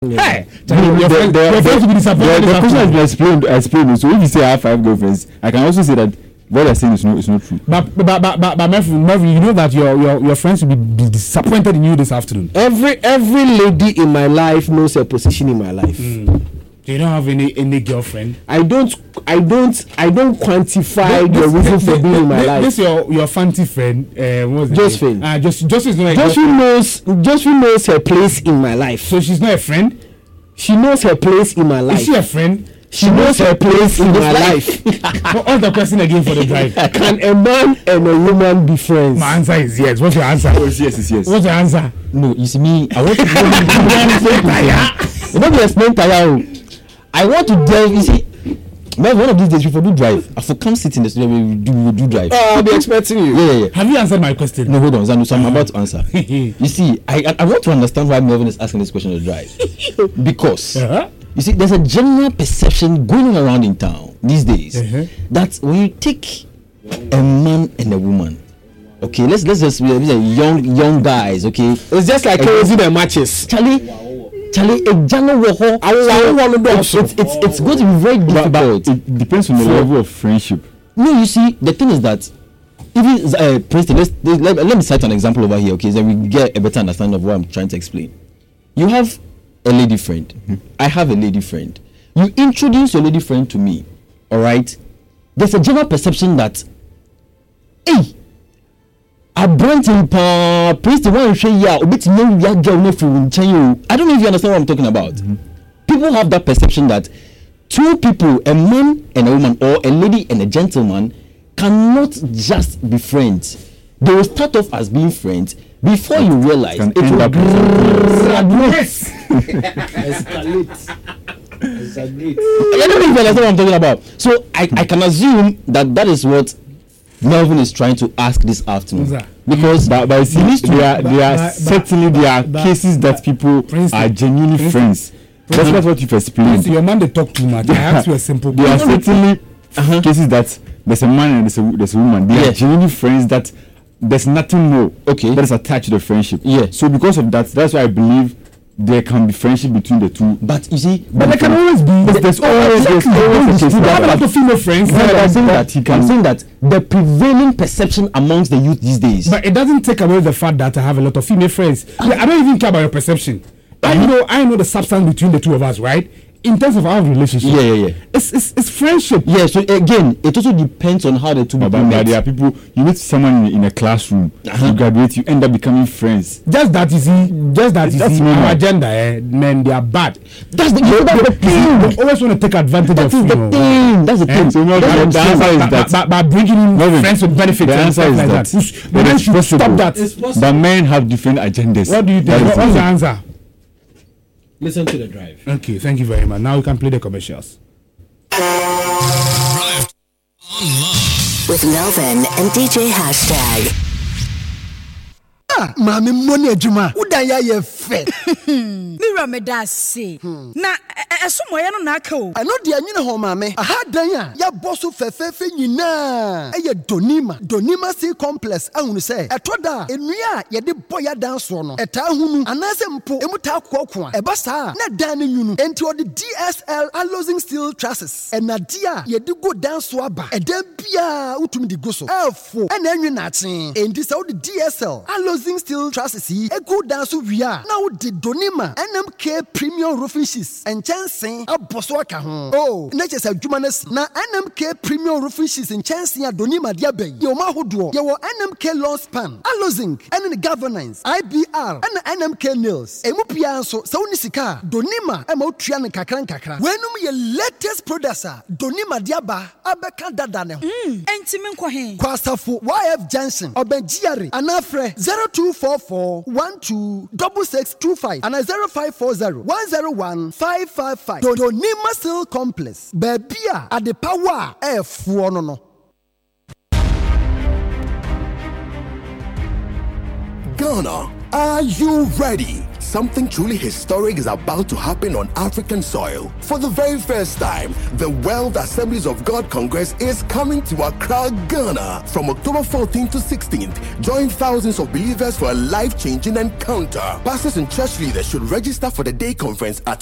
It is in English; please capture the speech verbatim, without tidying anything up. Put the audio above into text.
Hey, your friend to be disappointed. The question has been explained. Explained. So if you say I have five girlfriends, I can also say that what they're saying is not is not true. But but but but, but Mervyn, Mervyn, you know that your your your friends will be, be disappointed in you this afternoon. Every every lady in my life knows her position in my life. Mm. You don't have any any girlfriend. I don't I don't I don't quantify this, the reason this, for this, being this, in my this, life. This your your fancy friend. Uh, what's Josephine. Ah, uh, just Josephine is not. Josephine knows Josephine knows her place in my life. So she's not a friend. She knows her place in my life. Is she a friend? She, she knows, knows her place in my life. What's the question again for the drive? Can a man and a woman be friends? My answer is yes. What's your answer? Oh, yes, yes, yes. What's your answer? No, it's me. I want to go. You don't explain tire. I want to delve. You see, man, one of these days, before do drive, I for come sit in the studio, we do, we do drive. Oh, I'll be expecting you. Yeah, yeah, yeah. Have you answered my question? No, hold on, Zanu, so I'm about to answer. You see, I I want to understand why Melvin is asking this question on the drive. Because, uh-huh. you see, there's a general perception going around in town these days uh-huh. that when you take a man and a woman, okay, let's let's just be young young guys, okay, it's just like kerosene and matches. Charlie. Wow. Charlie, a general so it's, it's, it's, it's going to be very difficult. But, but it depends on the so, level of friendship. No, you see, the thing is that even uh, Princeton, let's, let, let me cite an example over here, okay, so we get a better understanding of what I'm trying to explain. You have a lady friend. Mm-hmm. I have a lady friend. You introduce your lady friend to me, all right? There's a general perception that, hey, I brought him pa priest one share ya obit no ya girl no free chen. I don't know if you understand what I'm talking about. Mm-hmm. People have that perception that two people, a man and a woman, or a lady and a gentleman, cannot just be friends. They will start off as being friends before you realize it will escalate. Escalate. I don't know if you understand what I'm talking about. So I, I can assume that that is what Melvin is trying to ask this afternoon, because but, but see, there are, there are but, certainly but, there are but, cases but, that people Prince, are genuinely Prince, friends. Prince, that's not what you've explained. Your man they talk too much. I ask you a simple there question. There are certainly uh-huh. cases that there's a man and there's a, there's a woman. They yeah. are genuinely friends that there's nothing more okay that is attached to the friendship. Yeah. So because of that, that's why I believe there can be friendship between the two. But you see, but there can always be. There's, there's always there's always a lot of female friends. I'm saying that he can. I'm saying that the prevailing perception amongst the youth these days. But it doesn't take away the fact that I have a lot of female friends. I don't even care about your perception. I know I know the substance between the two of us, right? In terms of our relationship, yeah, yeah, yeah. It's it's, it's friendship. Yeah. So again, it also depends on how the two people meet. There are people you meet someone in, in a classroom, uh-huh. you graduate, you end up becoming friends. Just that you see, just that you that's see, our agenda, eh, men they are bad. That's the, that's the thing. They always want to take advantage that of you. That's the thing. That's the thing. So no, the, the answer is that by, by bringing in no, friends with benefits. The answer is like that. that. But men should stop that. But men have different agendas. What do you think? What's the answer? Listen to the drive. Okay, thank you very much. Now we can play the commercials. With Melvin and D J Hashtag. Ah, mami money adwuma. Udan ya ye fe. Mira me da se. Na esomo ye no na aka o. Ano de anyine ho mami. Aha dan a ya boso fefefe nyina. Eye Donima. Donima Sea Complex ahunu se. Etoda enua ye de boya dan so no. Eta hunu anase mpo emu ta kokko a. Eba sa na dan ne nyunu. Enti odi D S L Alloying Steel Trusses. Enadia ye de go dan so aba. Edan bia utumi di go so. Efo ena anwi na aten. Enti se odi D S L Alloying Steel Trusses yi egu dan so wia. Na odi Donima N M K Premium Roofing Sheets and Chansen aboso aka ho. Oh, na chese adwuma na N M K Premium Roofing Sheets and Chansen Donima dia ben. Ye ma hodo. Ye wo N M K Lawn Span, Alozing, and the Governance, I B R, and N M K Nails. Emu pia so sa woni sika. Donima e ma otua ne kakran kakra. Wenum ye latest producer. Donima dia ba abeka dada ne ho. Mm, enti me nkɔ he. Kwasafo Y F Junction, Obenjiare, anafre zero two four four one two six six two five and zero five four zero one zero one five five five. Donima Steel Complex. Bebia at the power F one no. Ghana, are you ready? something truly historic is about to happen on African soil. For the very first time, the World Assemblies of God Congress is coming to Accra, Ghana from October fourteenth to sixteenth. Join thousands of believers for a life-changing encounter. Pastors and church leaders should register for the day conference at